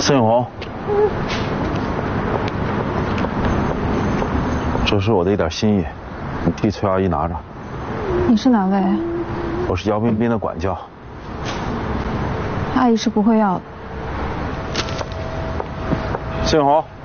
孙永红，这是我的一点心意，你替崔阿姨拿着。 你是哪位？ 我是姚彬彬的管教。 阿姨是不会要的。 孙永红。